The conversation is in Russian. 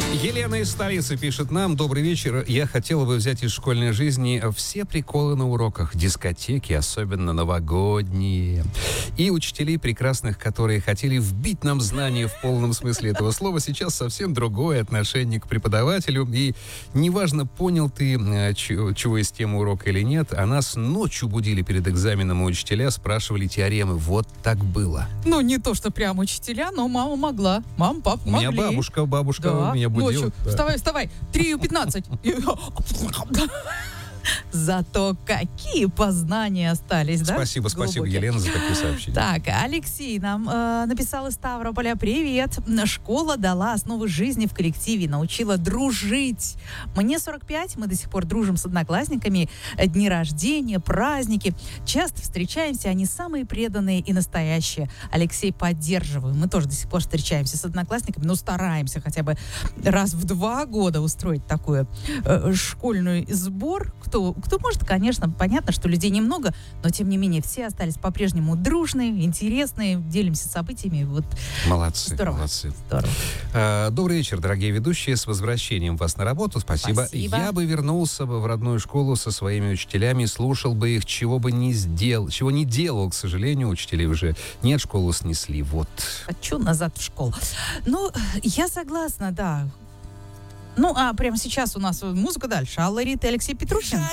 Елена из столицы пишет нам: добрый вечер. Я хотела бы взять из школьной жизни все приколы на уроках, дискотеки, особенно новогодние, и учителей прекрасных, которые хотели вбить нам знания в полном смысле этого слова. Сейчас совсем другое отношение к преподавателю, и неважно, понял ты, чего из темы урока или нет, а нас ночью будили перед экзаменом, и учителя спрашивали теоремы. Вот так было. Ну, не то, что прям учителя, но мама могла. Мама, папа могли. У меня бабушка Да. меня будила. Ночью. Да. Вставай, 3:15. Зато какие познания остались, да? Спасибо, Глубокие. Елена, за такие сообщения. Так, Алексей нам написал из Ставрополя: привет. Школа дала основы жизни в коллективе, научила дружить. Мне 45, мы до сих пор дружим с одноклассниками. Дни рождения, праздники. Часто встречаемся, они самые преданные и настоящие. Алексей, поддерживаю. Мы тоже до сих пор встречаемся с одноклассниками, но стараемся хотя бы раз в 2 года устроить такой школьный сбор. Кто может, конечно, понятно, что людей немного, но тем не менее все остались по-прежнему дружные, интересные, делимся событиями. Вот. Молодцы. Здорово. Добрый вечер, дорогие ведущие. С возвращением вас на работу. Спасибо. Я бы вернулся в родную школу со своими учителями, слушал бы их, чего не делал, к сожалению. Учителей уже нет, школу снесли. Вот. Хочу назад в школу. Ну, я согласна, да. Ну, а прямо сейчас у нас музыка дальше. Алла Рита и Алексей Петрухин.